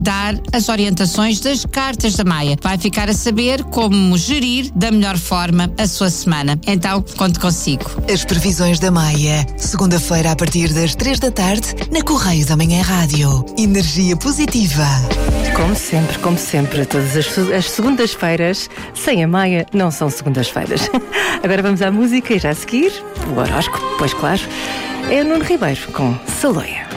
dar as orientações das cartas da Maia. Vai ficar a saber como gerir da melhor forma a sua semana. Então, conte consigo. As previsões da Maia. Segunda-feira, a partir das 3 da tarde, na Correio da Manhã Rádio. Energia positiva. Como sempre, todas as segundas-feiras, sem a Maia, não são segundas-feiras. Agora vamos à música e já a seguir, o horóscopo, pois claro, é o Nuno Ribeiro com Saloia.